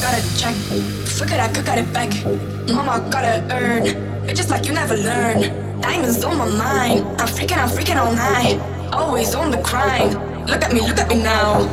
gotta check. Forget I got it back. Mama gotta earn. It's just like you never learn. Diamonds on my mind. I'm freaking all night. Always on the grind. Look at me now.